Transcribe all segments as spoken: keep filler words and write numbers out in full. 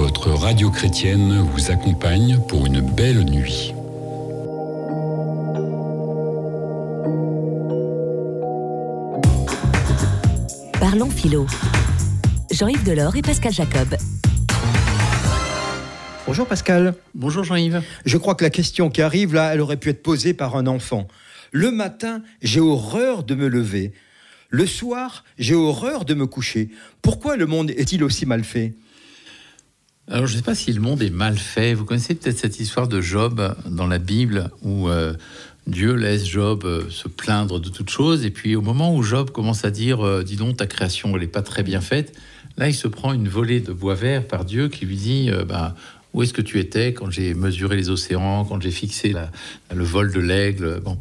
votre radio chrétienne vous accompagne pour une belle nuit. Parlons philo. Jean-Yves Delors et Pascal Jacob. Bonjour Pascal. Bonjour Jean-Yves. Je crois que la question qui arrive là, elle aurait pu être posée par un enfant. Le matin, j'ai horreur de me lever. Le soir, j'ai horreur de me coucher. Pourquoi le monde est-il aussi mal fait ? Alors je ne sais pas si le monde est mal fait. Vous connaissez peut-être cette histoire de Job dans la Bible où euh, Dieu laisse Job euh, se plaindre de toutes choses. Et puis au moment où Job commence à dire euh, « Dis donc, ta création, elle n'est pas très bien faite », là il se prend une volée de bois vert par Dieu qui lui dit euh, bah, « Où est-ce que tu étais quand j'ai mesuré les océans, quand j'ai fixé la, le vol de l'aigle ?» Bon.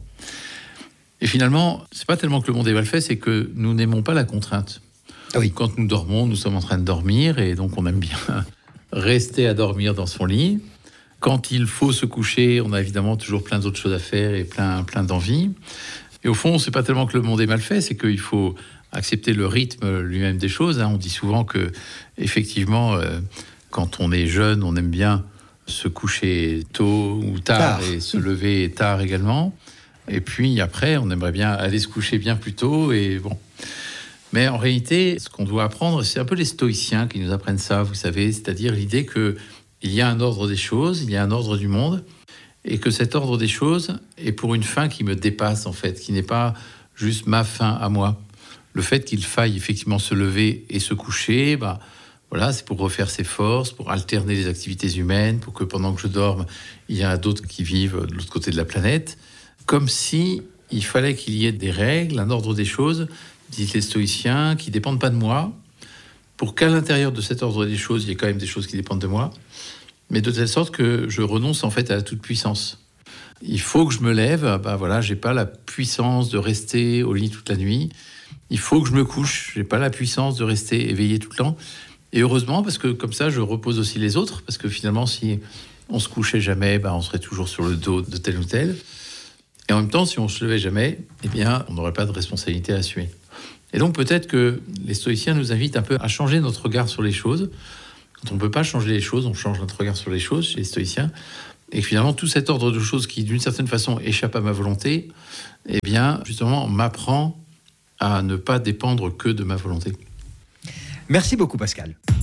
Et finalement, c'est pas tellement que le monde est mal fait, c'est que nous n'aimons pas la contrainte. Ah oui. Quand nous dormons, nous sommes en train de dormir, et donc on aime bien rester à dormir dans son lit. Quand il faut se coucher, on a évidemment toujours plein d'autres choses à faire et plein, plein d'envies. Et au fond, c'est pas tellement que le monde est mal fait, c'est qu'il faut accepter le rythme lui-même des choses. On dit souvent que, effectivement, euh, quand on est jeune, on aime bien se coucher tôt ou tard, tard. et se lever tard également. Et puis après, on aimerait bien aller se coucher bien plus tôt. Et bon. Mais en réalité, ce qu'on doit apprendre, c'est un peu les stoïciens qui nous apprennent ça, vous savez, c'est-à-dire l'idée qu'il y a un ordre des choses, il y a un ordre du monde, et que cet ordre des choses est pour une fin qui me dépasse, en fait, qui n'est pas juste ma fin à moi. Le fait qu'il faille effectivement se lever et se coucher, bah, voilà, c'est pour refaire ses forces, pour alterner les activités humaines, pour que pendant que je dorme, il y a d'autres qui vivent de l'autre côté de la planète. Comme si il fallait qu'il y ait des règles, un ordre des choses, disent les stoïciens, qui ne dépendent pas de moi, pour qu'à l'intérieur de cet ordre des choses, il y ait quand même des choses qui dépendent de moi, mais de telle sorte que je renonce en fait à la toute-puissance. Il faut que je me lève, ben voilà, j'ai pas la puissance de rester au lit toute la nuit. Il faut que je me couche, j'ai pas la puissance de rester éveillé tout le temps. Et heureusement, parce que comme ça, je repose aussi les autres, parce que finalement, si on se couchait jamais, ben on serait toujours sur le dos de tel ou tel. Et en même temps, si on ne se levait jamais, eh bien, on n'aurait pas de responsabilité à assumer. Et donc, peut-être que les stoïciens nous invitent un peu à changer notre regard sur les choses. Quand on ne peut pas changer les choses, on change notre regard sur les choses chez les stoïciens. Et que finalement, tout cet ordre de choses qui, d'une certaine façon, échappe à ma volonté, eh bien, justement, m'apprend à ne pas dépendre que de ma volonté. Merci beaucoup, Pascal.